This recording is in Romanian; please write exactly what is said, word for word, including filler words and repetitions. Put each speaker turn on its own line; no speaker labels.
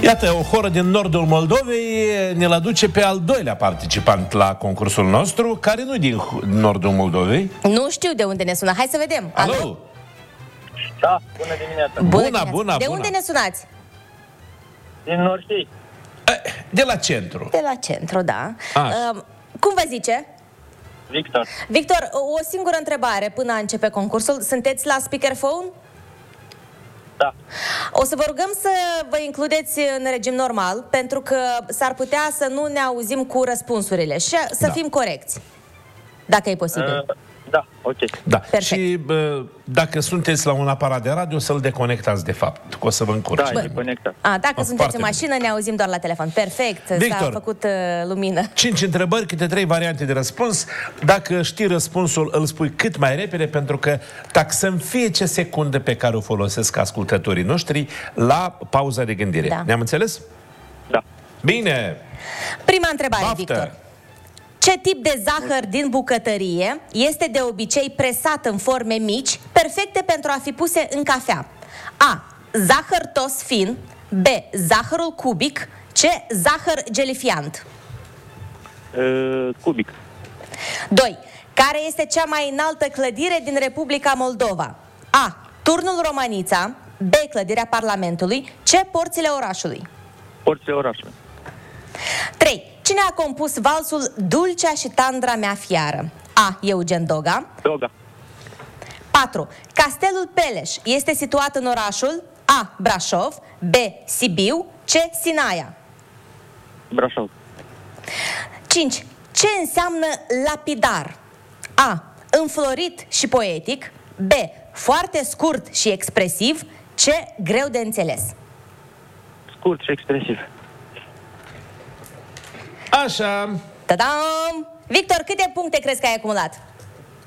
Iată, o horă din nordul Moldovei ne-l aduce pe al doilea participant la concursul nostru, care nu din nordul Moldovei.
Nu știu de unde ne sună. Hai să vedem.
Alo?
Alo?
Da, bună dimineața.
Bună,
Bună,
dimineața.
bună,
De
bună.
unde ne sunați?
Din Norfei.
De la centru.
De la centru, da.
Așa.
Uh, cum vă zice?
Victor.
Victor, o singură întrebare până a începe concursul. Sunteți la speakerphone?
Da.
O să vă rugăm să vă includeți în regim normal, pentru că s-ar putea să nu ne auzim cu răspunsurile și să
Da.
fim corecți, dacă e posibil.
Uh, da, ok.
Da.
Perfect.
Și bă, dacă sunteți la un aparat de radio, să-l deconectați de fapt, că o să vă încurce.
Da, e conectat.
A, dacă
Oh,
sunteți
foarte
în mașină, ne auzim doar la telefon. Perfect, s-a
Victor.
făcut uh, lumină.
Cinci întrebări, câte trei variante de răspuns. Dacă știi răspunsul, îl spui cât mai repede, pentru că taxăm fiecare secundă pe care o folosesc ascultătorii noștri la pauza de gândire.
Da.
Ne-am înțeles?
Da.
Bine!
Prima întrebare,
Baftă.
Victor. Ce tip de zahăr din bucătărie este de obicei presat în forme mici, perfecte pentru a fi puse în cafea? A. Zahăr tos fin. B. Zahărul cubic. C. Zahăr gelifiant.
Uh, cubic.
doi. Care este cea mai înaltă clădire din Republica Moldova? A. Turnul Romanița. B. Clădirea Parlamentului. C. Porțile orașului.
Porțile orașului.
trei. Cine a compus valsul Dulcea și tandra mea fiară? A. Eugen Doga.
Doga.
patru. Castelul Peleș este situat în orașul A. Brașov. B. Sibiu. C. Sinaia.
Brașov.
cinci. Ce înseamnă lapidar? A. Înflorit și poetic. B. Foarte scurt și expresiv. C. Greu de înțeles.
Scurt și expresiv.
Așa.
Ta-dam! Victor, câte puncte crezi că ai acumulat?